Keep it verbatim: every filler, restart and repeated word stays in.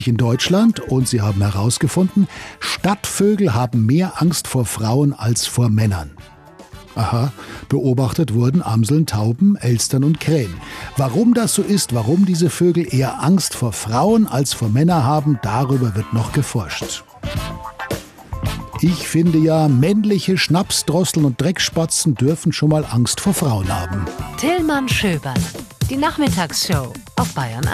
in Deutschland und sie haben herausgefunden, Stadtvögel haben mehr Angst vor Frauen als vor Männern. Aha, beobachtet wurden Amseln, Tauben, Elstern und Krähen. Warum das so ist, warum diese Vögel eher Angst vor Frauen als vor Männern haben, darüber wird noch geforscht. Ich finde ja, männliche Schnapsdrosseln und Dreckspatzen dürfen schon mal Angst vor Frauen haben. Tillmann Schöberl, die Nachmittagsshow auf Bayern eins.